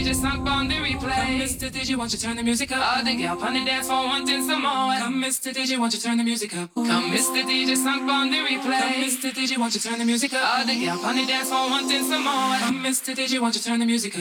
DJ Sunk on the replay. Come, Mr. DJ, won't you turn the music up? All the gal on the dance floor wanting some more. Come, Mr. DJ, won't you turn the music up? Come, Mr. DJ Sunk on the replay. Come, Mr. DJ, won't you turn the music up? All the gal on the dance floor wanting some more. Come, Mr. DJ, won't you turn the music up?